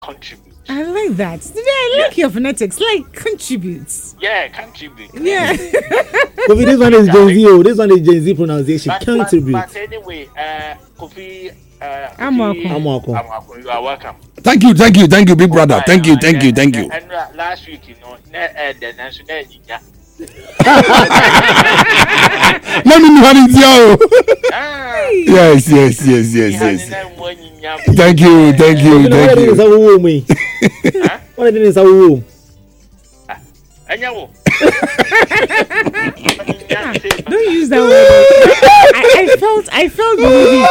contribute. I like that. I like your phonetics. Like contributes. Yeah, contribute. Yeah. Kofi, this one is Gen Z. Oh, this one is Gen Z pronunciation. Contribute. But anyway, Kofi. Amwako. You are welcome. Thank you, big brother. Thank you. And last week, the national. Let me know Yes. Thank you. What is a womb? Don't use that word. I felt movie.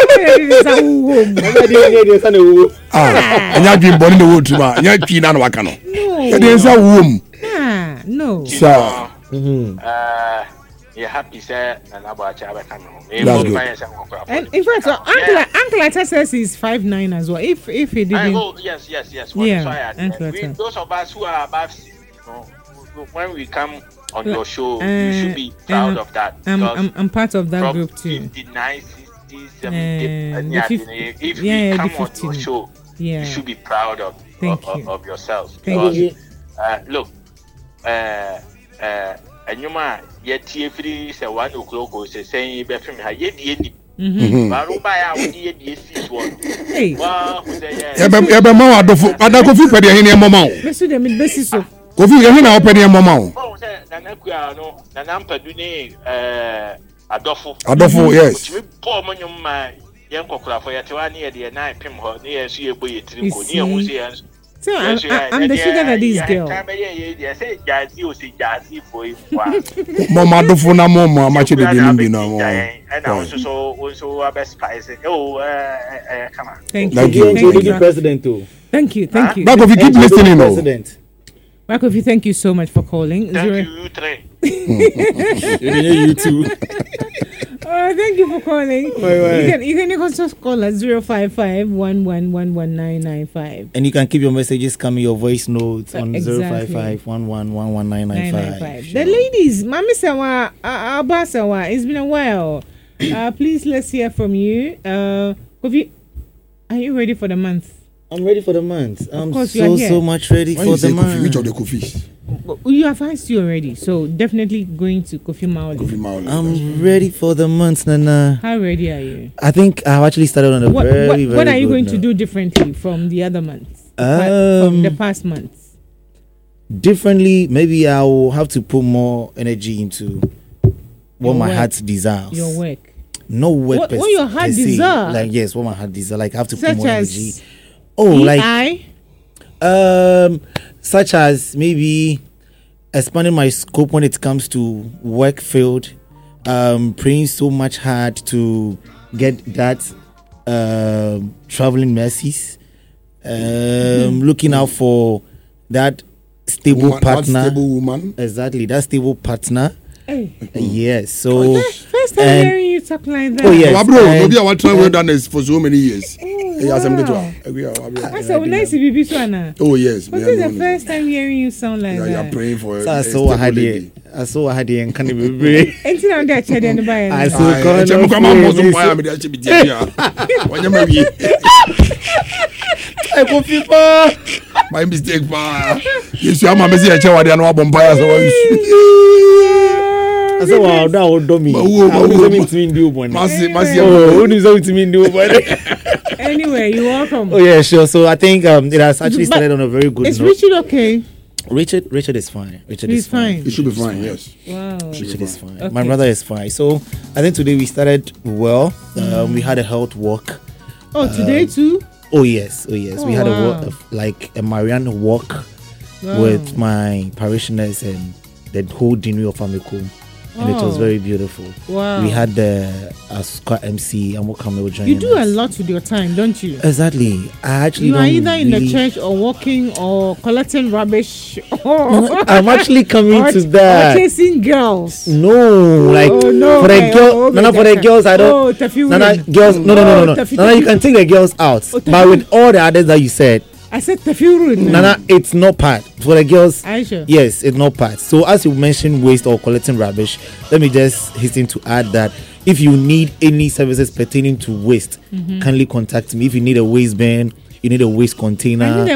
And you've been born in the wood, you're keen on Wakano. There's a womb. No. So, you're happy, sir, and about and in fact, Uncle Atta says he's 5'9" as well. If he didn't. Yes. Those of us who are above 6, when we come on your show, you should be proud of that. I'm part of that group too. 59, 60, 70, if we come on your show, you should be proud of yourselves. Because, look, and you might yet free say 1 o'clock or saying but from her yet by our DC's one. Hey, Kofi, you're not opening your mama. Oh, Adolfo, yes. Poor man, young cockra for your 2 year, the 9 pim her near see a boy at near. So I'm the sugar daddy's girl. Mama, Adolfo, no more, much of the and also a best spice. Oh, come on. Thank you, President, too. Thank you. But if you keep listening, President. Markofi, thank you so much for calling. Thank you, three. You too. Thank you for calling. You can just call us 055-1111-995. And you can keep your messages coming, your voice notes on 055-1111-995. The ladies, Mami Sawa, Abba Sawa, it's been a while. Please, let's hear from you. Kofi, are you ready for the month? I'm ready for the month. I'm so much ready for the month. Which of the Kofis? You have asked you already, so definitely going to Kofi Maoli. I'm ready for the month, Nana. How ready are you? I think I've actually started on a very What are you going to do differently from the other months? From the past months? Differently, maybe I will have to put more energy into what my heart desires. Your work. No work. What your heart desires? Like yes, what my heart desires. Like I have to Such put more as energy. Such as maybe expanding my scope when it comes to work field, praying so much hard to get that traveling mercies, looking out for that stable partner, stable woman. Exactly, that stable partner. Hey. Yes, so first time hearing you talk like that. Oh yes, maybe I want to have done this for so many years. Yes, I'm good. That's a nice baby Swana. Oh yes, this is the first time hearing you sound like that. You're praying for it. I saw a hadi and can't be brave. Until I'm there, and buy. I saw come on, most of why I'm there to be here. When you marry, I go FIFA. My mistake, pa. Yes, you are my message. I want to bomb so. I said, wow, that would do me. Anyway, you're welcome. Oh, yeah, sure. So I think it has actually started on a very good note. Is Richard okay? Richard is fine. He's fine. He should be fine, yes. Wow. Richard is fine. Okay. My brother is fine. So I think today we started well. We had a health walk. Oh, today too? Oh, yes. We had a walk, like a Marianne walk with my parishioners and the whole Dinwi of Amiko. And it was very beautiful. Wow. We had the Asuka MC and Wakame joining. You do a lot with your time, don't you? Exactly. I actually you are either in the church or walking or collecting rubbish. I'm actually coming to that. Or chasing girls. No, like for the girls. No, for the girls, I don't. Girls. No. Nana, you can take the girls out, but with all the others that you said. I said Tafiru. Nana, it's not part for the girls. Are you sure? Yes, it's not part. So as you mentioned waste or collecting rubbish, let me just hasten to add that if you need any services pertaining to waste, kindly contact me. If you need a waste bin, you need a waste container.